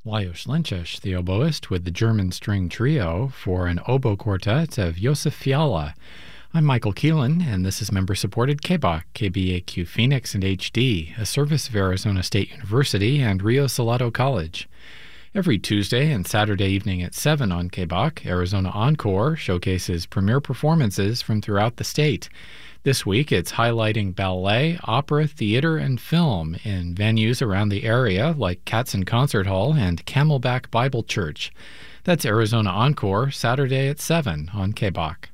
Lajos Lynčish, the oboist with the German String Trio, for an oboe quartet of Josef Fiala. I'm Michael Keelan, and this is member-supported KBAQ, KBAQ Phoenix and HD, a service of Arizona State University and Rio Salado College. Every Tuesday and Saturday evening at 7 on KBAQ, Arizona Encore showcases premiere performances from throughout the state. This week, it's highlighting ballet, opera, theater, and film in venues around the area like Katzen Concert Hall and Camelback Bible Church. That's Arizona Encore, Saturday at 7 on KBAQ.